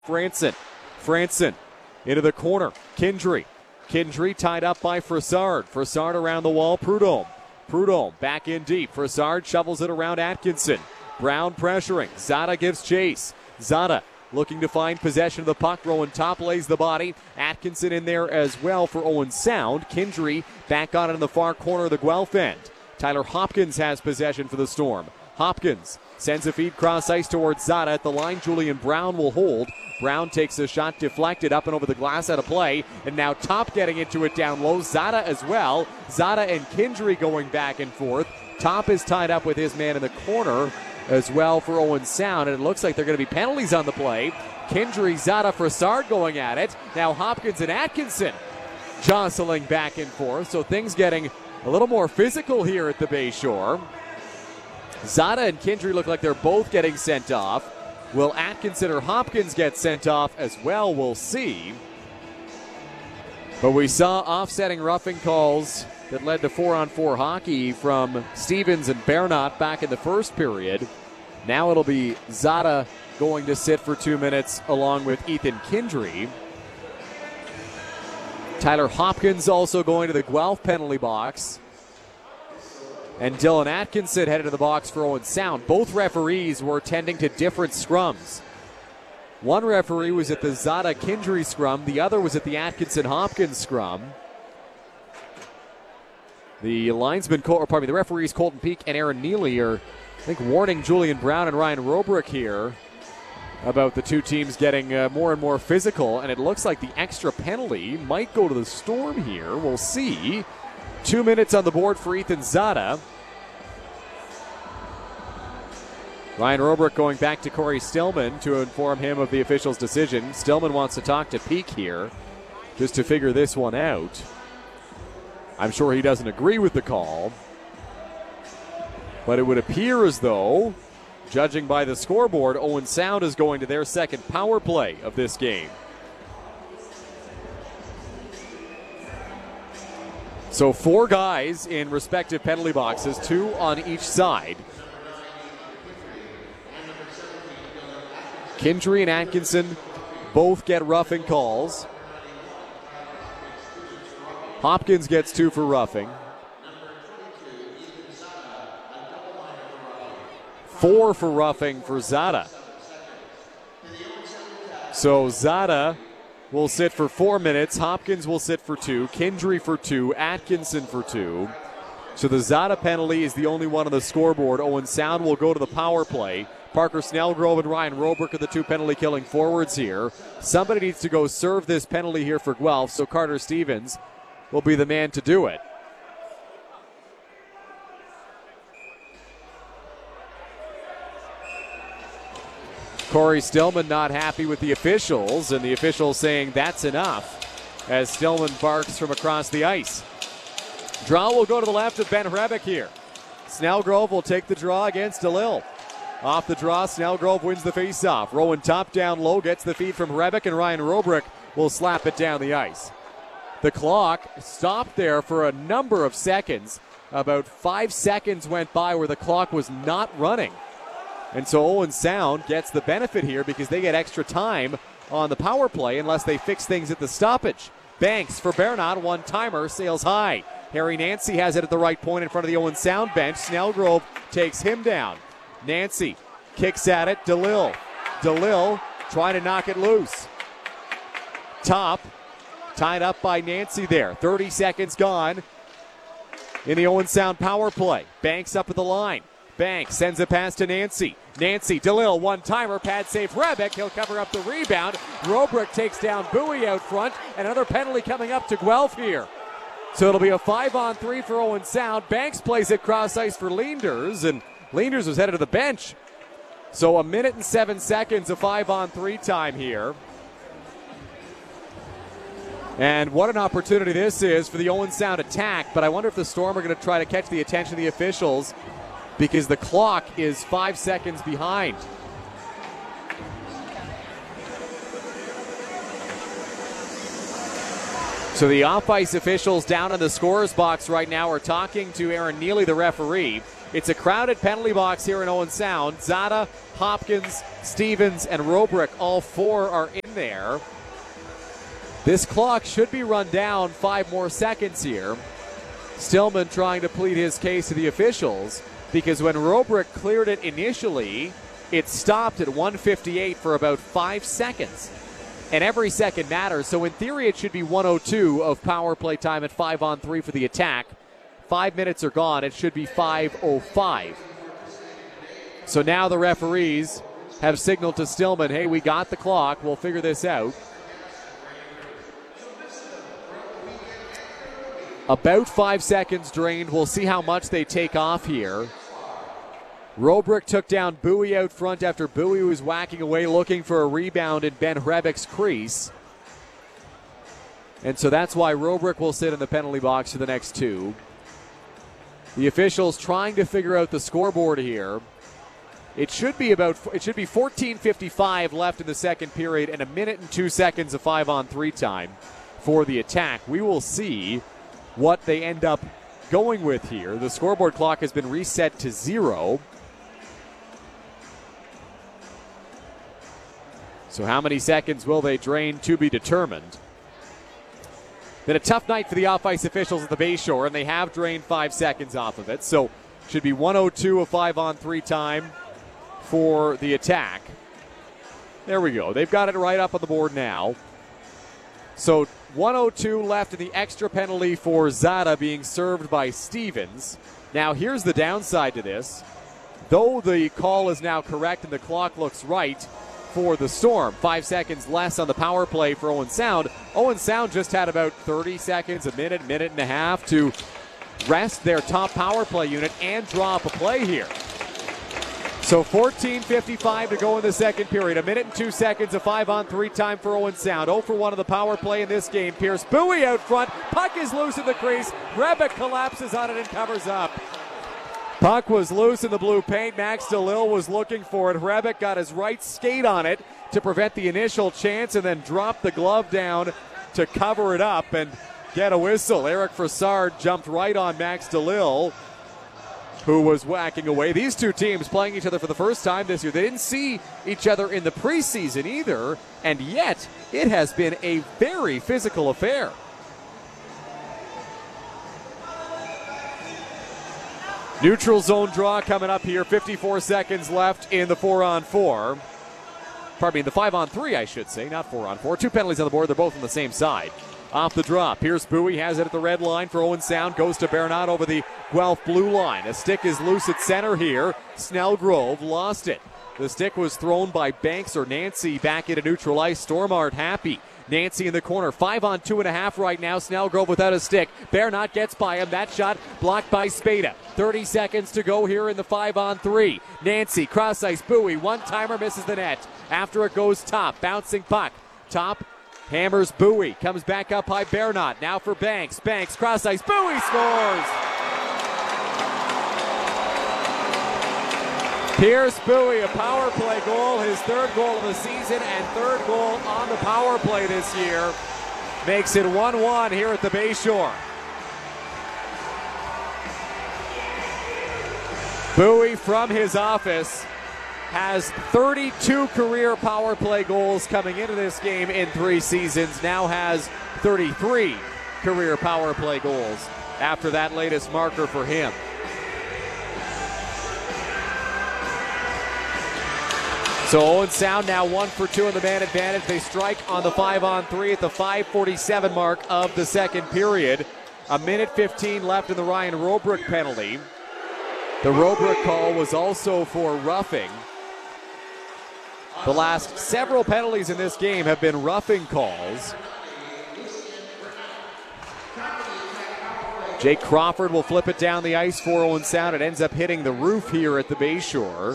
Franson into the corner. Kindry tied up by Frassard. Frassard around the wall. Prudhomme back in deep. Frassard shovels it around Atkinson. Brown pressuring. Zada gives chase. Zada looking to find possession of the puck. Rowan Top lays the body. Atkinson in there as well for Owen Sound. Kindry back on it in the far corner of the Guelph end. Tyler Hopkins has possession for the Storm. Hopkins sends a feed cross ice towards Zada at the line. Julian Brown will hold. Brown takes a shot deflected up and over the glass out of play. And now Top getting into it down low. Zada as well. Zada and Kindry going back and forth. Top is tied up with his man in the corner as well for Owen Sound. And it looks like they're going to be penalties on the play. Kindry, Zada, Frassard going at it. Now Hopkins and Atkinson jostling back and forth. So things getting a little more physical here at the Bayshore. Zada and Kindry look like they're both getting sent off. Will Atkinson or Hopkins get sent off as well? We'll see. But we saw offsetting roughing calls that led to 4-on-4 hockey from Stevens and Bernat back in the first period. Now it'll be Zada going to sit for 2 minutes along with Ethan Kindry. Tyler Hopkins also going to the Guelph penalty box. And Dylan Atkinson headed to the box for Owen Sound. Both referees were tending to different scrums. One referee was at the Zada-Kindry scrum. The other was at the Atkinson-Hopkins scrum. The referees Colton Peake and Aaron Neely are, I think, warning Julian Brown and Ryan Robrick here about the two teams getting more and more physical. And it looks like the extra penalty might go to the Storm here. We'll see. 2 minutes on the board for Ethan Zada. Ryan Robrick going back to Corey Stillman to inform him of the official's decision. Stillman wants to talk to Peake here just to figure this one out. I'm sure he doesn't agree with the call. But it would appear as though, judging by the scoreboard, Owen Sound is going to their second power play of this game. So 4 guys in respective penalty boxes, 2 on each side. Kindry and Atkinson both get roughing calls. Hopkins gets 2 for roughing. 4 for roughing for Zada. So Zada will sit for 4 minutes. Hopkins will sit for 2. Kindry for 2. Atkinson for 2. So the Zada penalty is the only one on the scoreboard. Owen Sound will go to the power play. Parker Snellgrove and Ryan Robrick are the 2 penalty-killing forwards here. Somebody needs to go serve this penalty here for Guelph, so Carter Stevens will be the man to do it. Corey Stillman not happy with the officials, and the officials saying that's enough as Stillman barks from across the ice. Draw will go to the left of Ben Hrebeck here. Snellgrove will take the draw against DeLille. Off the draw, Snellgrove wins the faceoff. Rowan Top down low, gets the feed from Hrebeck, and Ryan Robrick will slap it down the ice. The clock stopped there for a number of seconds. About 5 seconds went by where the clock was not running. And so Owen Sound gets the benefit here because they get extra time on the power play unless they fix things at the stoppage. Banks for Bernat, one-timer, sails high. Harry Nancy has it at the right point in front of the Owen Sound bench. Snellgrove takes him down. Nancy kicks at it. DeLille trying to knock it loose. Top tied up by Nancy there. 30 seconds gone in the Owen Sound power play. Banks up at the line. Banks sends a pass to Nancy. DeLille, one-timer, pad save Hrebeck. He'll cover up the rebound. Robrick takes down Bowie out front. Another penalty coming up to Guelph here. So it'll be a 5-on-3 for Owen Sound. Banks plays it cross ice for Leenders, and Leenders was headed to the bench. So 1 minute and 7 seconds of 5-on-3 time here. And what an opportunity this is for the Owen Sound attack, but I wonder if the Storm are going to try to catch the attention of the officials because the clock is 5 seconds behind. So the off-ice officials down in the scorer's box right now are talking to Aaron Neely, the referee. It's a crowded penalty box here in Owen Sound. Zada, Hopkins, Stevens, and Robrick, all four are in there. This clock should be run down 5 more seconds here. Stillman trying to plead his case to the officials because when Robrick cleared it initially, it stopped at 1:58 for about 5 seconds. And every second matters. So in theory, it should be 1:02 of power play time at 5-on-3 for the attack. 5 minutes are gone. It should be 5:05. So now the referees have signaled to Stillman, hey, we got the clock. We'll figure this out. About 5 seconds drained. We'll see how much they take off here. Robrick took down Bowie out front after Bowie was whacking away looking for a rebound in Ben Hrebek's crease. And so that's why Robrick will sit in the penalty box for the next 2. The officials trying to figure out the scoreboard here. It should be 14:55 left in the second period and 1 minute and 2 seconds of 5-on-3 time for the attack. We will see what they end up going with here. The scoreboard clock has been reset to 0. So how many seconds will they drain to be determined? Been a tough night for the off-ice officials at the Bayshore, and they have drained 5 seconds off of it. So should be 1:02 of 5-on-3 time for the attack. There we go. They've got it right up on the board now. So 1:02 left in the extra penalty for Zada being served by Stevens. Now here's the downside to this. Though the call is now correct and the clock looks right for the Storm, 5 seconds less on the power play for Owen Sound. Owen Sound just had about 30 seconds, a minute and a half to rest their top power play unit and draw up a play here. So 14:55 to go in the second period. 1 minute and 2 seconds of 5-on-3 time for Owen Sound. 0 for 1 of the power play in this game. Pierce Bowie out front. Puck is loose in the crease. Hrebek collapses on it and covers up. Puck was loose in the blue paint. Max DeLille was looking for it. Hrebek got his right skate on it to prevent the initial chance and then dropped the glove down to cover it up and get a whistle. Eric Frassard jumped right on Max DeLille, who was whacking away. These two teams playing each other for the first time this year. They didn't see each other in the preseason either, and yet it has been a very physical affair. Neutral zone draw coming up here. 54 seconds left in the 4-on-4. Pardon me, in the 5-on-3, I should say, not 4-on-4. 2 penalties on the board. They're both on the same side. Off the draw, Pierce Bowie has it at the red line for Owen Sound. Goes to Bernat over the Guelph blue line. A stick is loose at center here. Snellgrove lost it. The stick was thrown by Banks or Nancy back into neutral ice. Storm aren't happy. Nancy in the corner. 5-on-2.5 right now. Snellgrove without a stick. Bernat gets by him. That shot blocked by Spada. 30 seconds to go here in the 5-on-3. Nancy, cross ice. Bowie, one-timer, misses the net. After it goes Top. Bouncing puck. Top hammers Bowie. Comes back up high. Bernat. Now for Banks. Banks, cross ice. Bowie scores! Pierce Bowie, a power play goal, his 3rd goal of the season and 3rd goal on the power play this year. Makes it 1-1 here at the Bayshore. Bowie from his office has 32 career power play goals coming into this game in 3 seasons. Now has 33 career power play goals after that latest marker for him. So Owen Sound now 1 for 2 in the man advantage. They strike on the 5-on-3 at the 5:47 mark of the second period. 1 minute 15 left in the Ryan Robrick penalty. The Robrick call was also for roughing. The last several penalties in this game have been roughing calls. Jake Crawford will flip it down the ice for Owen Sound. It ends up hitting the roof here at the Bayshore.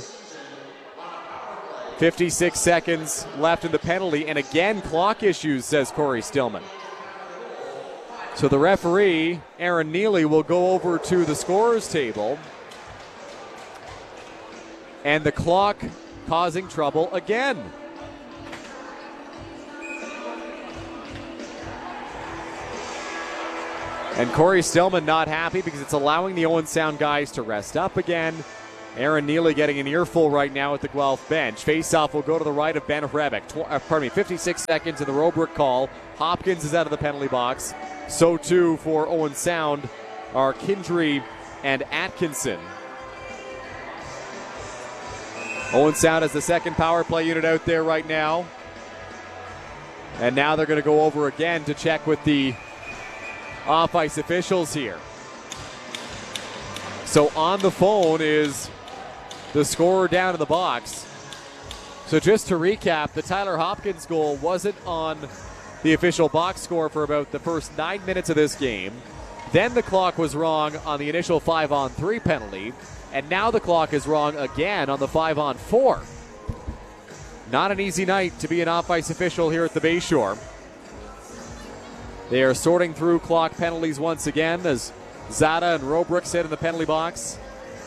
56 seconds left in the penalty, and again, clock issues, says Corey Stillman. So the referee, Aaron Neely, will go over to the scorer's table. And the clock causing trouble again. And Corey Stillman not happy because it's allowing the Owen Sound guys to rest up again. Aaron Neely getting an earful right now at the Guelph bench. Face-off will go to the right of Ben Hrebeck. 56 seconds in the Roebrook call. Hopkins is out of the penalty box. So too for Owen Sound are Kindry and Atkinson. Owen Sound has the second power play unit out there right now. And now they're going to go over again to check with the off-ice officials here. So on the phone is the scorer down in the box. So just to recap, the Tyler Hopkins goal wasn't on the official box score for about the first 9 minutes of this game. Then the clock was wrong on the initial 5-on-3 penalty. And now the clock is wrong again on the 5-on-4. Not an easy night to be an off-ice official here at the Bayshore. They are sorting through clock penalties once again as Zada and Roebrook sit in the penalty box.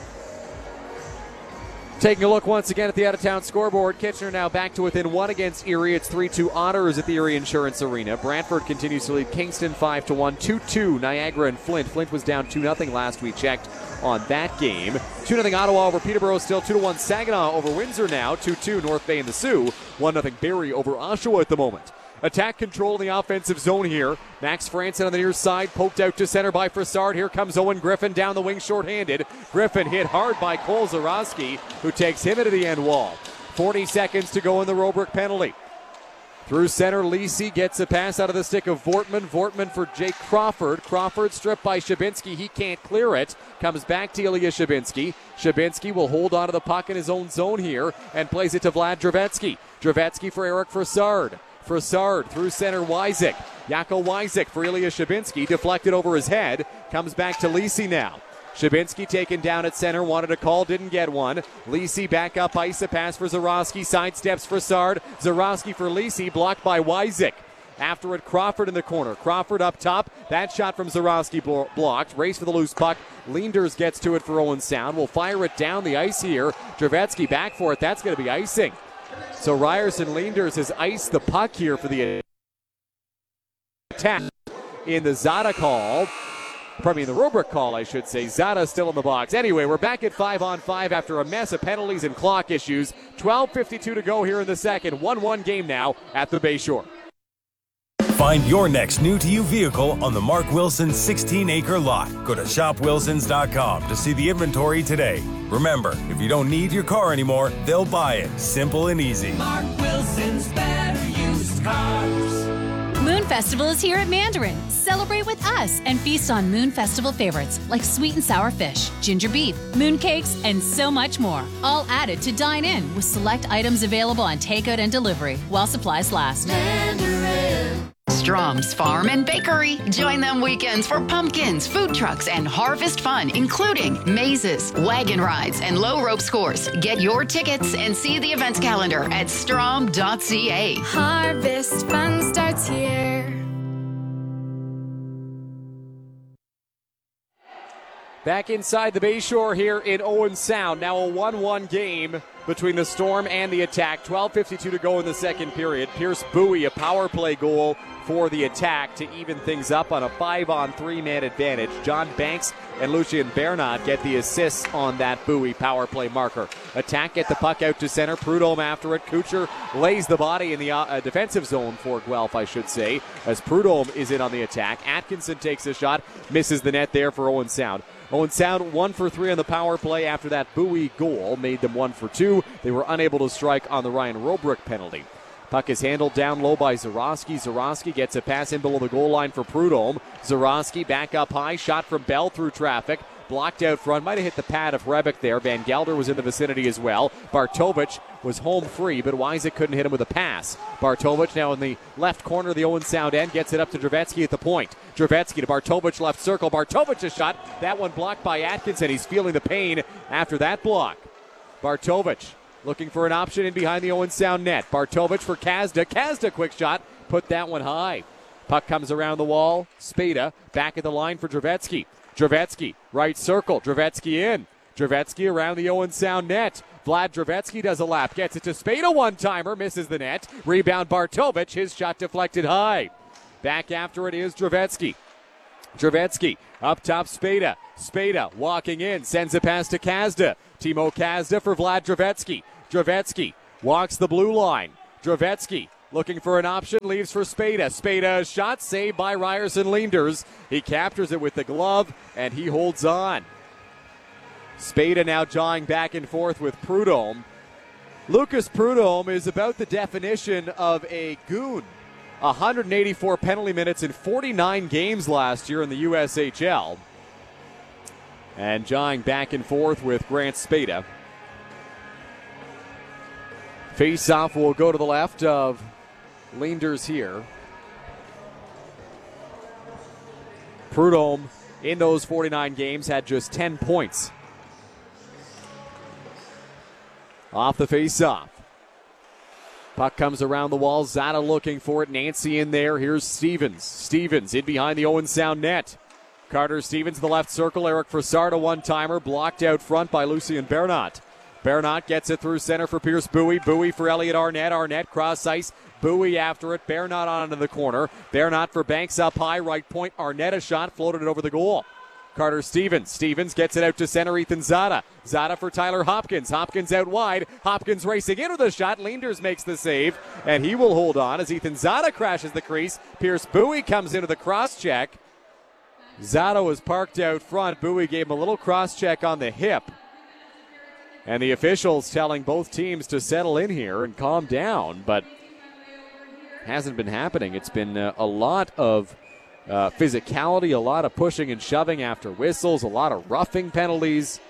Taking a look once again at the out-of-town scoreboard. Kitchener now back to within 1 against Erie. It's 3-2 Otters at the Erie Insurance Arena. Brantford continues to lead Kingston 5-1. 2-2 Niagara and Flint. Flint was down 2-0 last we checked on that game. 2-0 Ottawa over Peterborough. Still 2-1 Saginaw over Windsor now. 2-2 North Bay and the Sioux. 1-0 Barrie over Oshawa at the moment. Attack control in the offensive zone here. Max Franson on the near side, poked out to center by Frassard. Here comes Owen Griffin down the wing shorthanded. Griffin hit hard by Cole Zarowski, who takes him into the end wall. 40 seconds to go in the Roebrook penalty. Through center, Lisi gets a pass out of the stick of Vortman. Vortman for Jake Crawford. Crawford stripped by Shabinsky. He can't clear it. Comes back to Ilya Shabinsky. Shabinsky will hold on to the puck in his own zone here and plays it to Vlad Dravetsky. Dravetsky for Eric Frassard. Frassard through center, Wyzik. Jaco Wyzik for Ilya Shabinsky, deflected over his head. Comes back to Lisi now. Shabinsky taken down at center, wanted a call, didn't get one. Lisi back up ice, a pass for Zarowski, sidesteps Frassard. Zarowski for Lisi, blocked by Wyzik. After it, Crawford in the corner. Crawford up top. That shot from Zarowski blocked. Race for the loose puck. Leenders gets to it for Owen Sound. Will fire it down the ice here. Dravetsky back for it. That's going to be icing. So Ryerson Leenders has iced the puck here for the attack in the Zada call. Pardon me, the Roebrook call, I should say. Zada still in the box. Anyway, we're back at 5-on-5 after a mess of penalties and clock issues. 12:52 to go here in the second. 1-1 game now at the Bayshore. Find your next new-to-you vehicle on the Mark Wilson 16-acre lot. Go to shopwilsons.com to see the inventory today. Remember, if you don't need your car anymore, they'll buy it. Simple and easy. Mark Wilson's better used cars. Moon Festival is here at Mandarin. Celebrate with us and feast on Moon Festival favorites like sweet and sour fish, ginger beef, moon cakes, and so much more. All added to dine in with select items available on takeout and delivery while supplies last. Mandarin. Strom's Farm and Bakery. Join them weekends for pumpkins, food trucks, and harvest fun, including mazes, wagon rides, and low rope scores. Get your tickets and see the events calendar at strom.ca. Harvest fun starts here. Back inside the Bayshore here in Owen Sound. Now a 1-1 game between the Storm and the Attack. 12:52 to go in the second period. Pierce Bowie, a power play goal for the Attack to even things up on a 5-on-3 man advantage. John Banks and Lucien Bernard get the assists on that Bowie power play marker. Attack get the puck out to center. Prudhomme after it. Kucher lays the body in the defensive zone for Guelph, I should say, as Prudhomme is in on the attack. Atkinson takes a shot, misses the net there for Owen Sound. Owen Sound 1 for 3 on the power play after that Bowie goal made them 1 for 2. They were unable to strike on the Ryan Roebrook penalty. Puck is handled down low by Zarowski. Zarowski gets a pass in below the goal line for Prudhomme. Zarowski back up high. Shot from Bell through traffic. Blocked out front. Might have hit the pad of Hrebeck there. Van Gelder was in the vicinity as well. Bartovich was home free, but Wyzik couldn't hit him with a pass. Bartovich now in the left corner of the Owen Sound end. Gets it up to Dravetsky at the point. Dravetsky to Bartovich left circle. Bartovich's shot. That one blocked by Atkinson. He's feeling the pain after that block. Bartovich looking for an option in behind the Owen Sound net. Bartovich for Kazda. Kazda quick shot. Put that one high. Puck comes around the wall. Spada back at the line for Dravetsky. Dravetsky, right circle. Dravetsky in. Dravetsky around the Owen Sound net. Vlad Dravetsky does a lap. Gets it to Spada. One-timer. Misses the net. Rebound Bartovich. His shot deflected high. Back after it is Dravetsky. Drevetsky up top, Spada. Spada walking in, sends a pass to Kazda. Timo Kazda for Vlad Drevetsky. Drevetsky walks the blue line. Drevetsky looking for an option, leaves for Spada. Spada shot saved by Ryerson Leenders. He captures it with the glove, and he holds on. Spada now jawing back and forth with Prudhomme. Lucas Prudhomme is about the definition of a goon. 184 penalty minutes in 49 games last year in the USHL. And jawing back and forth with Grant Spada. Face-off will go to the left of Leenders here. Prudhomme in those 49 games had just 10 points. Off the face-off. Puck comes around the wall. Zada looking for it. Nancy in there. Here's Stevens. Stevens in behind the Owen Sound net. Carter Stevens in the left circle. Eric Frassard, a one-timer. Blocked out front by Lucien Bernat. Bernat gets it through center for Pierce Bowie. Bowie for Elliot Arnett. Arnett cross ice. Bowie after it. Bernat onto the corner. Bernat for Banks up high. Right point. Arnett a shot. Floated it over the goal. Carter Stevens. Stevens gets it out to center. Ethan Zada. Zada for Tyler Hopkins. Hopkins out wide. Hopkins racing into the shot. Leenders makes the save, and he will hold on as Ethan Zada crashes the crease. Pierce Bowie comes into the cross check. Zada was parked out front. Bowie gave him a little cross check on the hip. And the officials telling both teams to settle in here and calm down, but hasn't been happening. It's been a lot of physicality, a lot of pushing and shoving after whistles, a lot of roughing penalties.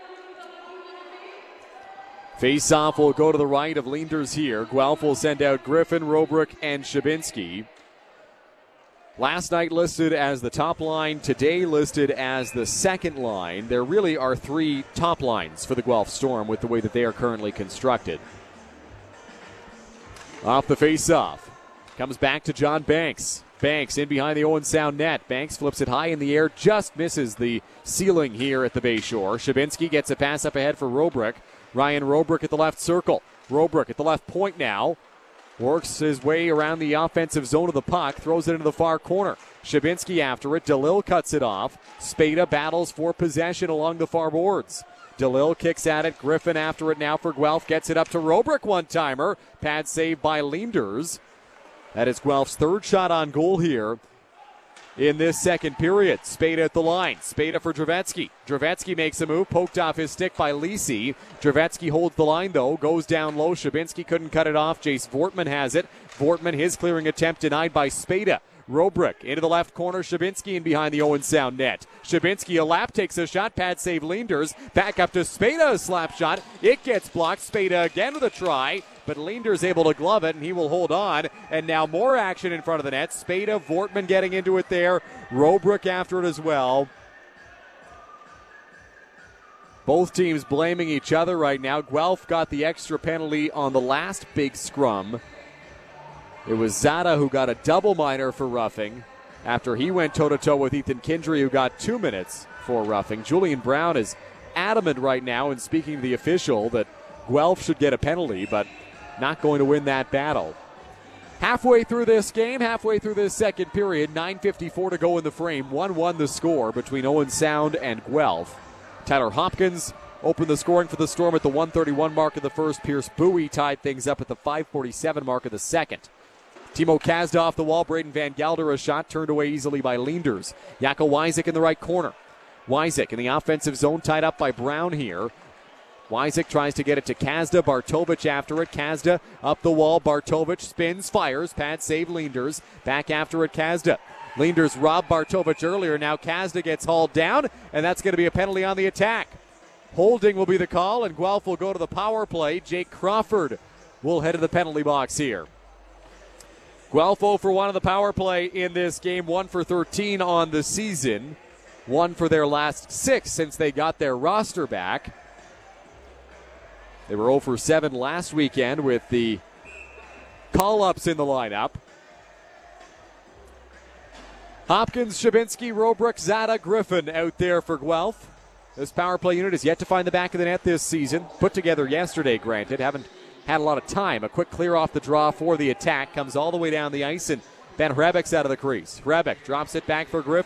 Face-off will go to the right of Leenders here. Guelph will send out Griffin, Robrick, and Shabinski. Last night listed as the top line, today listed as the second line. There really are three top lines for the Guelph Storm with the way that they are currently constructed. Off the face-off. Comes back to John Banks. Banks in behind the Owen Sound net. Banks flips it high in the air, just misses the ceiling here at the Bayshore. Shabinski gets a pass up ahead for Robrick. Ryan Robrick at the left circle. Robrick at the left point now. Works his way around the offensive zone of the puck, throws it into the far corner. Shabinski after it. DeLille cuts it off. Spada battles for possession along the far boards. DeLille kicks at it. Griffin after it now for Guelph. Gets it up to Robrick, one-timer. Pad save by Leenders. That is Guelph's third shot on goal here in this second period. Spada at the line. Spada for Drevetsky. Drevetsky makes a move, poked off his stick by Lisi. Drevetsky holds the line, though, goes down low. Shabinski couldn't cut it off. Jace Vortman has it. Vortman, his clearing attempt denied by Spada. Robrick into the left corner. Shabinski in behind the Owen Sound net. Shabinski a lap, takes a shot. Pad save Leenders. Back up to Spada, a slap shot. It gets blocked. Spada again with a try. But Leenders able to glove it, and he will hold on. And now more action in front of the net. Spada, Vortman getting into it there. Robrick after it as well. Both teams blaming each other right now. Guelph got the extra penalty on the last big scrum. It was Zada who got a double minor for roughing after he went toe-to-toe with Ethan Kindry, who got 2 minutes for roughing. Julian Brown is adamant right now in speaking to the official that Guelph should get a penalty, but not going to win that battle. Halfway through this game, halfway through this second period, 9:54 to go in the frame. 1-1 the score between Owen Sound and Guelph. Tyler Hopkins opened the scoring for the Storm at the 1:31 mark of the first. Pierce Bowie tied things up at the 5:47 mark of the second. Timo Kazda off the wall. Braden Van Gelder, a shot turned away easily by Leenders. Jakob Wyzik in the right corner. Wyzik in the offensive zone, tied up by Brown here. Wyzik tries to get it to Kazda. Bartovich after it. Kazda up the wall. Bartovich spins, fires. Pad save Leenders. Back after it, Kazda. Leenders robbed Bartovich earlier. Now Kazda gets hauled down, and that's going to be a penalty on the attack. Holding will be the call, and Guelph will go to the power play. Jake Crawford will head to the penalty box here. Guelph 0 for 1 on the power play in this game. 1 for 13 on the season. 1 for their last 6 since they got their roster back. They were 0 for 7 last weekend with the call-ups in the lineup. Hopkins, Shabinski, Robrick, Zada, Griffin out there for Guelph. This power play unit has yet to find the back of the net this season. Put together yesterday, granted. Haven't had a lot of time. A quick clear off the draw for the attack. Comes all the way down the ice, and Ben Hrebek's out of the crease. Hrebek drops it back for Griffin.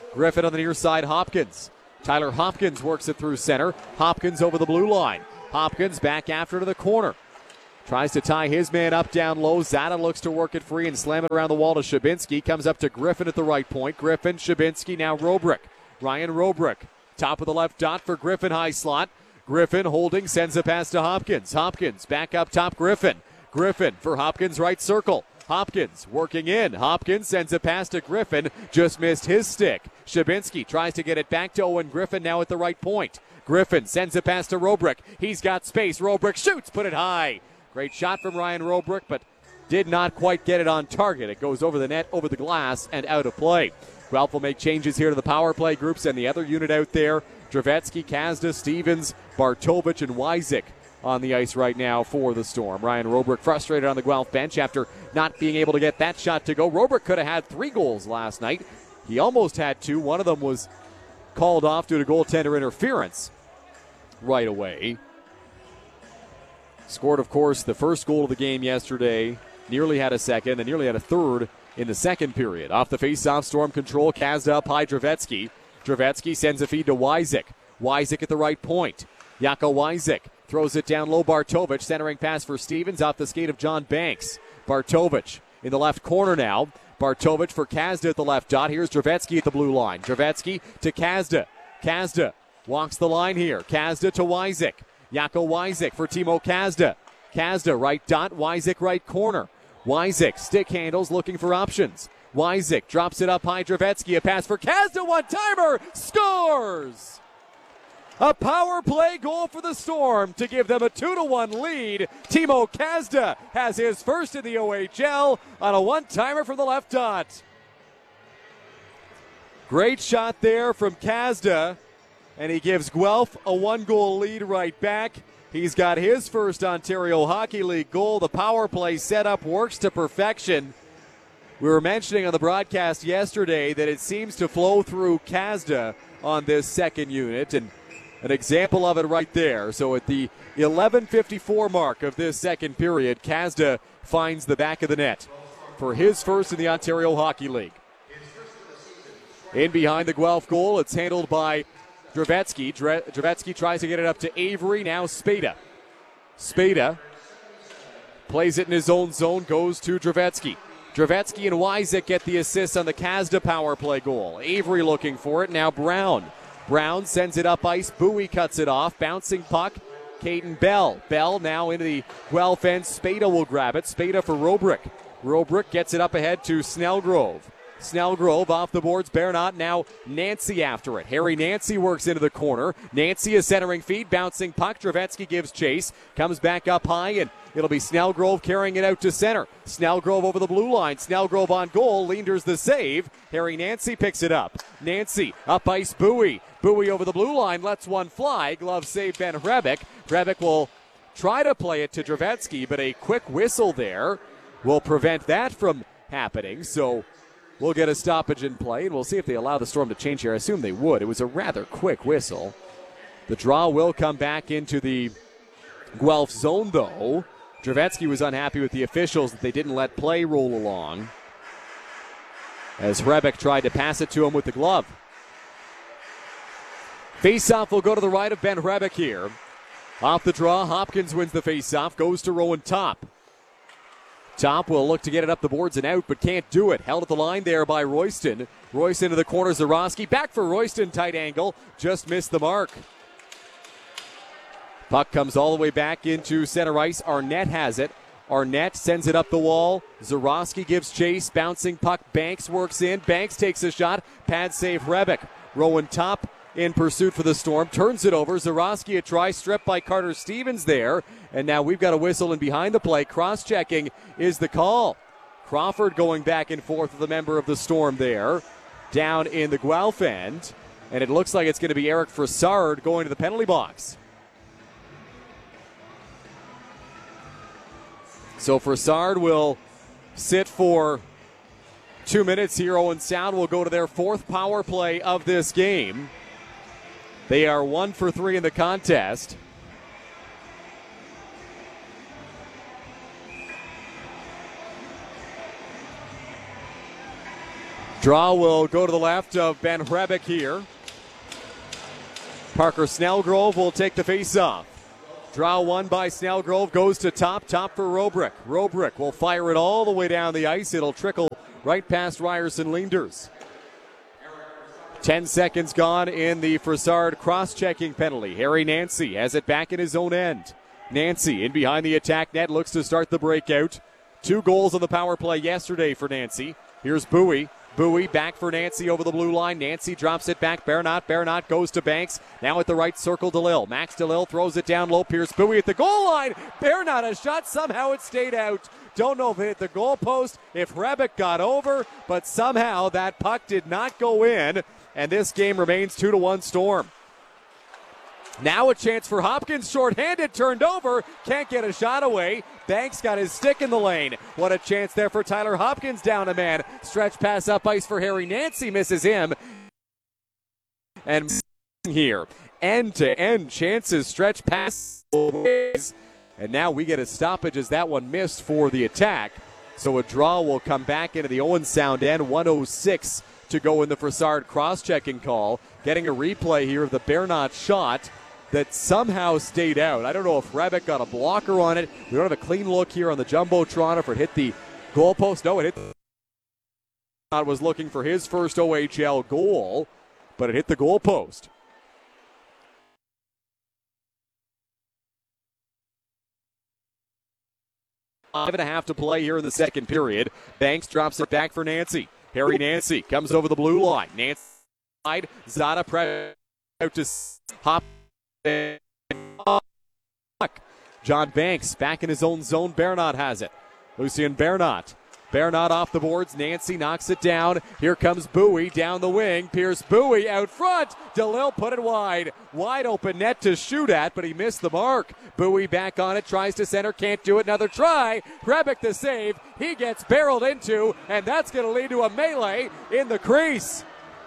Griffin on the near side, Hopkins. Tyler Hopkins works it through center. Hopkins over the blue line. Hopkins back after to the corner. Tries to tie his man up down low. Zada looks to work it free and slam it around the wall to Shabinsky. Comes up to Griffin at the right point. Griffin, Shabinsky, now Robrick. Ryan Robrick. Top of the left dot for Griffin, high slot. Griffin holding, sends a pass to Hopkins. Hopkins back up top, Griffin. Griffin for Hopkins, right circle. Hopkins working in. Hopkins sends a pass to Griffin. Just missed his stick. Shabinsky tries to get it back to Owen Griffin now at the right point. Griffin sends a pass to Robrick. He's got space. Robrick shoots, put it high. Great shot from Ryan Robrick, but did not quite get it on target. It goes over the net, over the glass, and out of play. Guelph will make changes here to the power play groups and the other unit out there. Dravetsky, Kazda, Stevens, Bartovich, and Wyzik on the ice right now for the Storm. Ryan Robrick frustrated on the Guelph bench after not being able to get that shot to go. Robrick could have had 3 goals last night. He almost had 2. One of them was called off due to goaltender interference right away. Scored, of course, the first goal of the game yesterday. Nearly had a second, and nearly had a third in the second period. Off the face-off, Storm control. Kazda up high, Dravetsky. Dravetsky sends a feed to Wyzik. Wyzik at the right point. Jaco Wyzik throws it down low. Bartovich, centering pass for Stevens off the skate of John Banks. Bartovich in the left corner now. Bartovich for Kazda at the left dot. Here's Dravetsky at the blue line. Dravetsky to Kazda. Kazda walks the line here. Kazda to Wyzik. Jaco Wyzik for Timo Kazda. Kazda right dot. Wyzik right corner. Wyzik stick handles looking for options. Wyzik drops it up high. Dravetsky, a pass for Kazda. One-timer. Scores! A power play goal for the Storm to give them a 2-1 lead. Timo Kazda has his first in the OHL on a one-timer from the left dot. Great shot there from Kazda, and he gives Guelph a 1-goal lead right back. He's got his first Ontario Hockey League goal. The power play setup works to perfection. We were mentioning on the broadcast yesterday that it seems to flow through Kazda on this second unit, and an example of it right there. So at the 11:54 mark of this second period, Kazda finds the back of the net for his first in the Ontario Hockey League. In behind the Guelph goal, it's handled by Dravetsky. Dravetsky tries to get it up to Avery, now Spada. Spada plays it in his own zone, goes to Dravetsky. Dravetsky and Wyzik get the assist on the Kazda power play goal. Avery looking for it, now Brown. Brown sends it up ice. Bowie cuts it off. Bouncing puck. Caden Bell. Bell now into the Guelph end. Spada will grab it. Spada for Robrick. Robrick gets it up ahead to Snellgrove. Snellgrove off the boards. Bernot now Nancy after it. Harry Nancy works into the corner. Nancy is centering feed. Bouncing puck. Dravetsky gives chase. Comes back up high, and it'll be Snellgrove carrying it out to center. Snellgrove over the blue line. Snellgrove on goal. Leanders the save. Harry Nancy picks it up. Nancy up ice. Bowie. Bowie over the blue line, lets one fly. Glove save Ben Hrebeck. Hrebeck will try to play it to Dravetsky, but a quick whistle there will prevent that from happening. So we'll get a stoppage in play, and we'll see if they allow the Storm to change here. I assume they would. It was a rather quick whistle. The draw will come back into the Guelph zone, though. Dravetsky was unhappy with the officials that they didn't let play roll along, as Hrebeck tried to pass it to him with the glove. Faceoff will go to the right of Ben Hrebeck here. Off the draw, Hopkins wins the faceoff, goes to Rowan Top. Top will look to get it up the boards and out, but can't do it. Held at the line there by Royston. Royston to the corner, Zarowski. Back for Royston, tight angle. Just missed the mark. Puck comes all the way back into center ice. Arnett has it. Arnett sends it up the wall. Zarowski gives chase. Bouncing puck. Banks works in. Banks takes a shot. Pad save Hrebeck. Rowan Top in pursuit for the Storm. Turns it over. Zarowski a try. Stripped by Carter Stevens there. And now we've got a whistle in behind the play. Cross-checking is the call. Crawford going back and forth with a member of the Storm there. Down in the Guelph end. And it looks like it's going to be Eric Frassard going to the penalty box. So Frassard will sit for 2 minutes here. Owen Sound will go to their fourth power play of this game. They are 1 for 3 in the contest. Draw will go to the left of Ben Hrebeck here. Parker Snellgrove will take the face-off. Draw won by Snellgrove, goes to top for Robrick. Robrick will fire it all the way down the ice. It'll trickle right past Ryerson Leenders. 10 seconds gone in the Frossard cross-checking penalty. Harry Nancy has it back in his own end. Nancy in behind the attack net, looks to start the breakout. 2 goals on the power play yesterday for Nancy. Here's Bowie. Bowie back for Nancy over the blue line. Nancy drops it back. Bernat goes to Banks. Now at the right circle, DeLille. Max DeLille throws it down low. Pierce Bowie at the goal line. Bernat a shot. Somehow it stayed out. Don't know if it hit the goal post, if Hrebeck got over, but somehow that puck did not go in, and this game remains 2-1 Storm. Now a chance for Hopkins, shorthanded, turned over, can't get a shot away. Banks got his stick in the lane. What a chance there for Tyler Hopkins, down a man. Stretch pass up ice for Harry Nancy, misses him. And here, end-to-end chances, stretch pass. And now we get a stoppage as that one missed for the attack. So a draw will come back into the Owen Sound end. 1:06 to go in the Frossard cross-checking call. Getting a replay here of the Bernat shot that somehow stayed out. I don't know if Hrebeck got a blocker on it. We don't have a clean look here on the Jumbotron if it hit the goalpost. No, it hit the... Bernat was looking for his first OHL goal, but it hit the goalpost. Five and a half to play here in the second period. Banks drops it back for Nancy. Harry Nancy comes over the blue line. Nancy side. Zada pressure out to Hop. John Banks back in his own zone. Bernat has it. Lucien Bernat. Bernat off the boards. Nancy knocks it down. Here comes Bowie down the wing. Pierce Bowie out front. DeLille put it wide. Wide open net to shoot at, but he missed the mark. Bowie back on it. Tries to center. Can't do it. Another try. Hrebeck the save. He gets barreled into, and that's going to lead to a melee in the crease.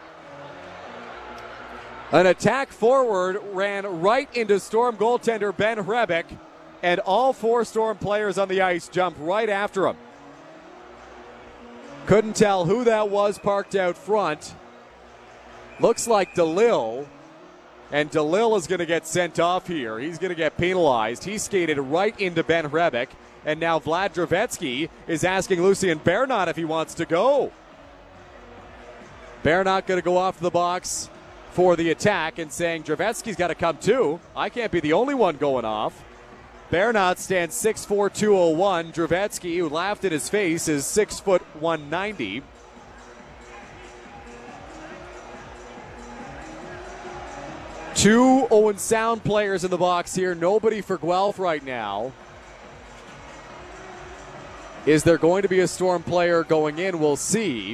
An attack forward ran right into Storm goaltender Ben Hrebeck, and all 4 Storm players on the ice jumped right after him. Couldn't tell who that was parked out front. Looks like DeLille, and DeLille is going to get sent off here. He's going to get penalized. He skated right into Ben Hrebeck, and now Vlad Dravetsky is asking Lucien Bernat if he wants to go. Bernat going to go off the box for the attack and saying Dravetsky's got to come too. I can't be the only one going off. Bernat stands 6'4", 201. Dravetsky, who laughed in his face, is 6 foot 190. Two Owen Sound players in the box here. Nobody for Guelph right now. Is there going to be a Storm player going in? We'll see.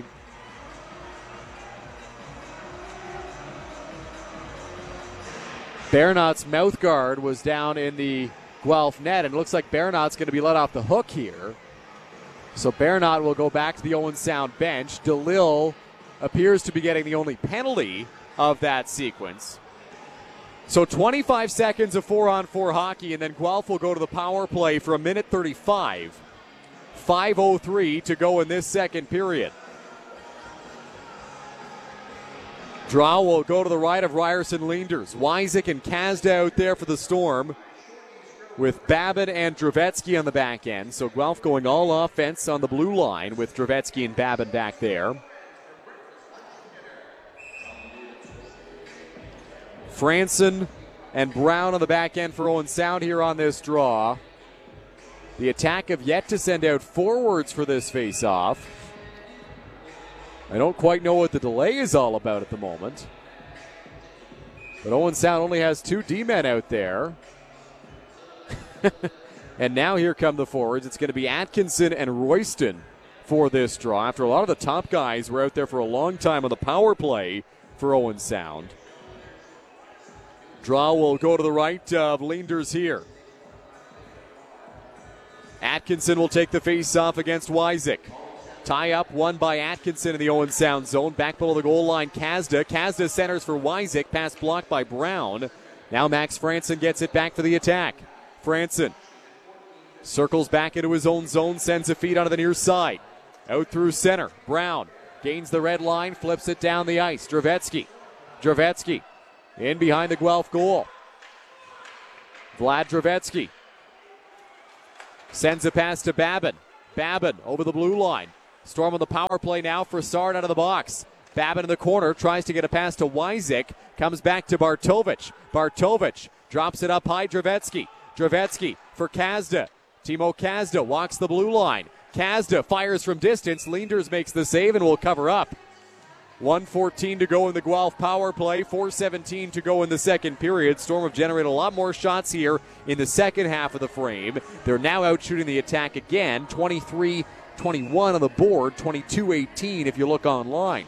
Bernat's mouth guard was down in the Guelph net, and it looks like Bernat's going to be let off the hook here. So Bernat will go back to the Owen Sound bench. DeLille appears to be getting the only penalty of that sequence. So 25 seconds of 4-on-4 hockey, and then Guelph will go to the power play for 1:35. 5:03 to go in this second period. Draw will go to the right of Ryerson Leenders. Wyzik and Kazda out there for the Storm, with Babin and Dravetsky on the back end. So Guelph going all offense on the blue line with Dravetsky and Babin back there. Franson and Brown on the back end for Owen Sound here on this draw. The attack have yet to send out forwards for this face-off. I don't quite know what the delay is all about at the moment. But Owen Sound only has 2 D-men out there. And now here come the forwards. It's going to be Atkinson and Royston for this draw. After a lot of the top guys were out there for a long time on the power play for Owen Sound. Draw will go to the right of Leenders here. Atkinson will take the face-off against Wyzik. Tie up, won by Atkinson in the Owen Sound zone. Back below the goal line, Kazda. Kazda centers for Wyzik. Pass blocked by Brown. Now Max Franson gets it back for the attack. Franson circles back into his own zone, sends a feed onto the near side. Out through center. Brown gains the red line, flips it down the ice. Dravetsky in behind the Guelph goal. Vlad Dravetsky sends a pass to Babin. Babin over the blue line. Storm on the power play now for Sard out of the box. Babin in the corner, tries to get a pass to Wyzik. Comes back to Bartovich. Bartovich drops it up high, Dravetsky. Dravetsky for Kazda. Timo Kazda walks the blue line. Kazda fires from distance. Leenders makes the save and will cover up. 1:14 to go in the Guelph power play. 4:17 to go in the second period. Storm have generated a lot more shots here in the second half of the frame. They're now out shooting the attack again. 23-21 on the board. 22-18 if you look online.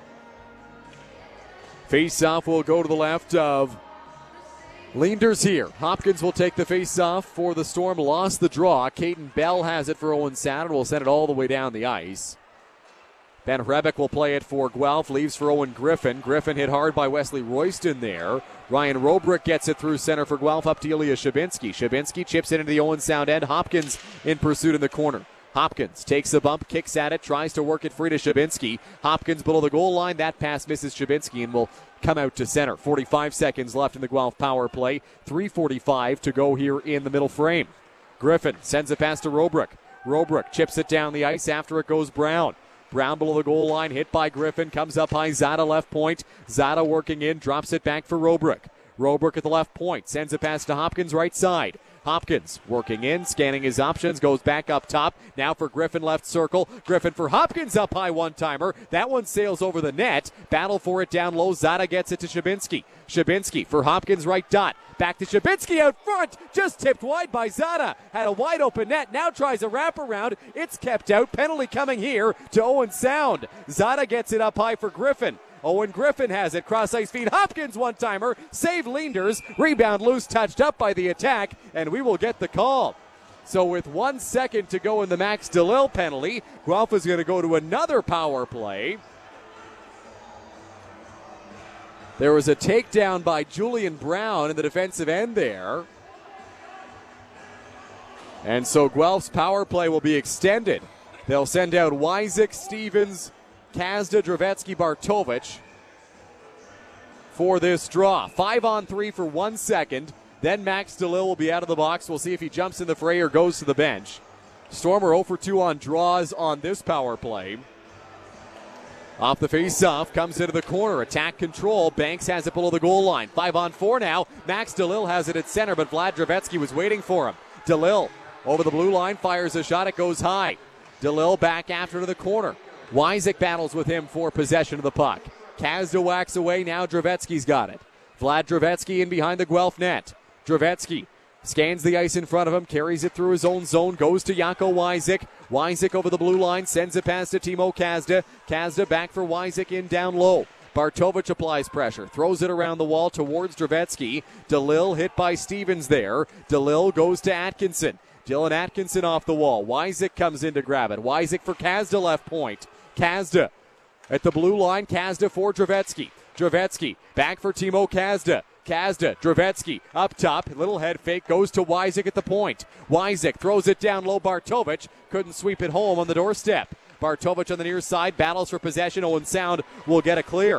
Face-off will go to the left of Leenders here. Hopkins will take the face-off for the Storm. Lost the draw. Caden Bell has it for Owen Sound. Will send it all the way down the ice. Ben Hrebeck will play it for Guelph. Leaves for Owen Griffin. Griffin hit hard by Wesley Royston there. Ryan Robrick gets it through center for Guelph up to Ilya Shabinski. Shabinski chips it into the Owen Sound end. Hopkins in pursuit in the corner. Hopkins takes a bump, kicks at it, tries to work it free to Shabinski. Hopkins below the goal line. That pass misses Shabinski and will come out to center. 45 seconds left in the Guelph power play. 3:45 to go here in the middle frame. Griffin sends a pass to Robrick. Robrick chips it down the ice. After it goes Brown. Brown below the goal line, hit by Griffin, comes up high, Zada left point. Zada working in, drops it back for Robrick. Robrick at the left point, sends a pass to Hopkins right side. Hopkins working in, scanning his options, goes back up top. Now for Griffin left circle. Griffin for Hopkins up high one-timer. That one sails over the net. Battle for it down low. Zada gets it to Shabinski. Shabinski for Hopkins right dot. Back to Shabinski out front. Just tipped wide by Zada. Had a wide open net. Now tries a wraparound. It's kept out. Penalty coming here to Owen Sound. Zada gets it up high for Griffin. Owen Griffin has it. Cross ice feed. Hopkins one-timer. Save Leenders. Rebound loose. Touched up by the attack. And we will get the call. So with 1 second to go in the Max DeLille penalty, Guelph is going to go to another power play. There was a takedown by Julian Brown in the defensive end there. And so Guelph's power play will be extended. They'll send out Wyzik, Stevens, Kazda, Dravetsky, Bartovich for this draw. 5-on-3 for 1 second. Then Max DeLille will be out of the box. We'll see if he jumps in the fray or goes to the bench. Stormer 0 for 2 on draws on this power play. Off the face-off, comes into the corner. Attack control. Banks has it below the goal line. 5-on-4 now. Max DeLille has it at center, but Vlad Dravetsky was waiting for him. DeLille over the blue line, fires a shot. It goes high. DeLille back after to the corner. Wyzik battles with him for possession of the puck. Kazda whacks away. Now Dravetsky's got it. Vlad Dravetsky in behind the Guelph net. Dravetsky scans the ice in front of him, carries it through his own zone, goes to Jaakko Wyzik. Wyzik over the blue line, sends a pass to Timo Kazda. Kazda back for Wyzik in down low. Bartovich applies pressure, throws it around the wall towards Dravetsky. DeLille hit by Stevens there. DeLille goes to Atkinson. Dylan Atkinson off the wall. Wyzik comes in to grab it. Wyzik for Kazda left point. Kazda at the blue line. Kazda for Dravetsky. Dravetsky back for Timo Kazda. Kazda, Dravetsky up top. Little head fake goes to Wyzik at the point. Wyzik throws it down low. Bartovich couldn't sweep it home on the doorstep. Bartovich on the near side battles for possession. Owen Sound will get a clear.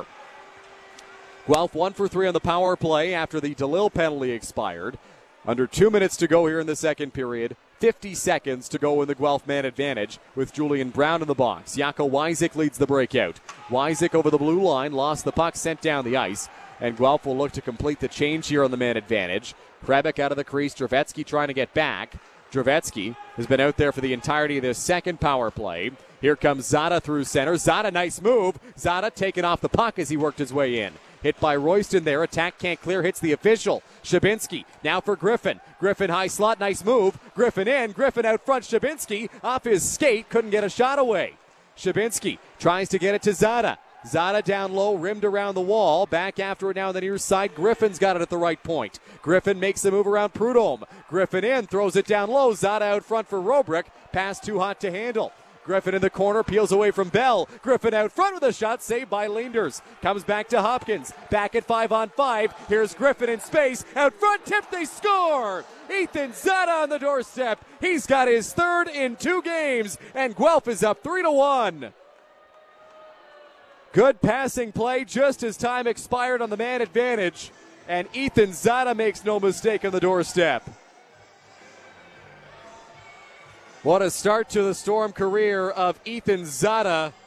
Guelph 1 for 3 on the power play after the DeLille penalty expired. Under 2 minutes to go here in the second period. 50 seconds to go in the Guelph man advantage with Julian Brown in the box. Jaakko Wyzik leads the breakout. Wyzik over the blue line, lost the puck, sent down the ice. And Guelph will look to complete the change here on the man advantage. Hrebeck out of the crease, Dravetsky trying to get back. Dravetsky has been out there for the entirety of this second power play. Here comes Zada through center. Zada, nice move. Zada taken off the puck as he worked his way in. Hit by Royston there. Attack can't clear. Hits the official. Shabinski now for Griffin. Griffin high slot. Nice move. Griffin in. Griffin out front. Shabinski off his skate. Couldn't get a shot away. Shabinski tries to get it to Zada. Zada down low, rimmed around the wall. Back after it now on the near side. Griffin's got it at the right point. Griffin makes a move around Prudhomme. Griffin in, throws it down low. Zada out front for Robrick. Pass too hot to handle. Griffin in the corner, peels away from Bell. Griffin out front with a shot, saved by Leenders. Comes back to Hopkins. Back at 5-on-5. Here's Griffin in space. Out front, tip, they score! Ethan Zada on the doorstep. He's got his third in 2 games, and Guelph is up 3-1. Good passing play just as time expired on the man advantage. And Ethan Zada makes no mistake on the doorstep. What a start to the Storm career of Ethan Zada.